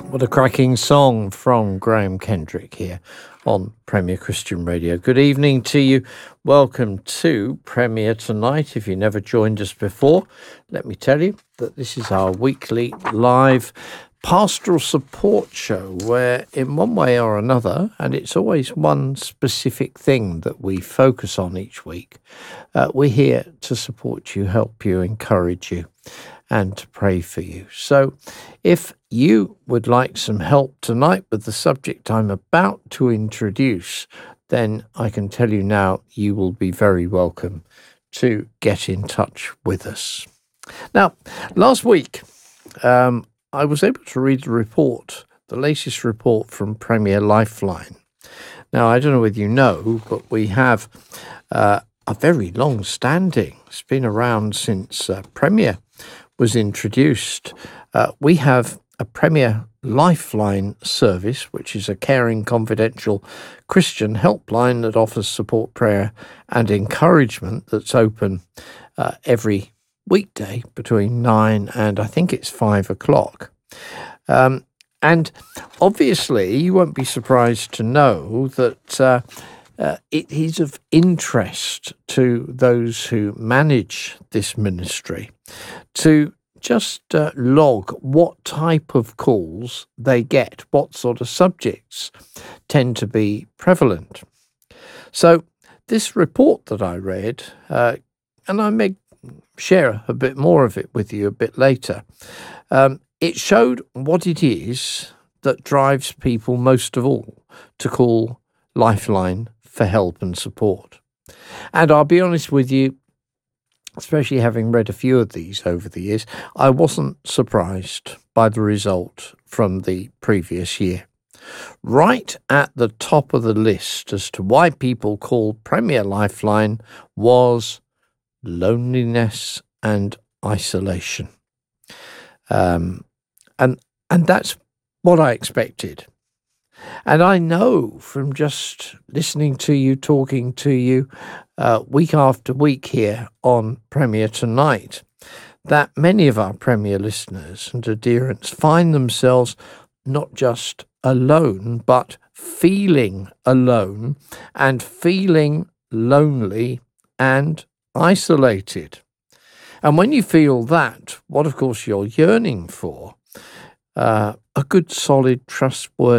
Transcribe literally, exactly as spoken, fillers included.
What a cracking song from Graham Kendrick here on Premier Christian Radio. Good evening to you. Welcome to Premier Tonight. If you never joined us before, let me tell you that this is our weekly live pastoral support show where in one way or another, and it's always one specific thing that we focus on each week, uh, we're here to support you, help you, encourage you, and to pray for you. So if you would like some help tonight with the subject I'm about to introduce, then I can tell you now you will be very welcome to get in touch with us. Now, last week, um, I was able to read the report, the latest report from Premier Lifeline. Now, I don't know whether you know, but we have uh, a very long-standing, it's been around since uh, Premier was introduced. Uh, we have a Premier Lifeline service, which is a caring, confidential Christian helpline that offers support, prayer and encouragement that's open uh, every weekday between nine and I think it's five o'clock. Um, and obviously you won't be surprised to know that uh, uh, it is of interest to those who manage this ministry to just uh, log what type of calls they get, what sort of subjects tend to be prevalent. So this report that I read, uh, and I may share a bit more of it with you a bit later, um, it showed what it is that drives people most of all to call Lifeline for help and support. And I'll be honest with you, especially having read a few of these over the years, I wasn't surprised by the result from the previous year. Right at the top of the list as to why people call Premier Lifeline was loneliness and isolation. Um, and and that's what I expected. And I know from just listening to you, talking to you uh, week after week here on Premier Tonight, that many of our Premier listeners and adherents find themselves not just alone, but feeling alone and feeling lonely and isolated. And when you feel that, what of course you're yearning for, uh, a good, solid, trustworthy